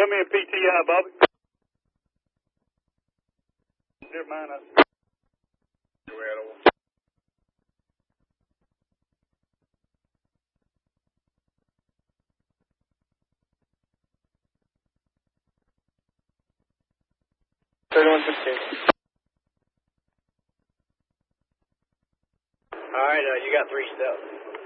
Let me a PTI, Bobby. Never mind. All right, you got 3 steps.